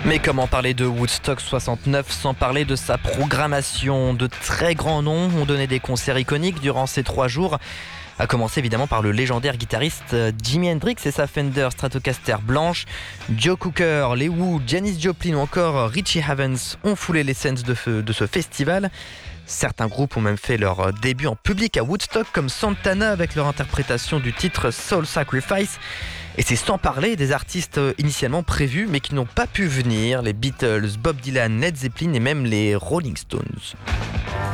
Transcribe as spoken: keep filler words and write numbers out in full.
Mais comment parler de Woodstock soixante-neuf sans parler de sa programmation? De très grands noms ont donné des concerts iconiques durant ces trois jours. À commencer évidemment par le légendaire guitariste Jimi Hendrix et sa Fender Stratocaster blanche. Joe Cocker, les Who, Janis Joplin ou encore Richie Havens ont foulé les scènes de, fe- de ce festival. Certains groupes ont même fait leur début en public à Woodstock, comme Santana avec leur interprétation du titre Soul Sacrifice. Et c'est sans parler des artistes initialement prévus mais qui n'ont pas pu venir, les Beatles, Bob Dylan, Led Zeppelin et même les Rolling Stones.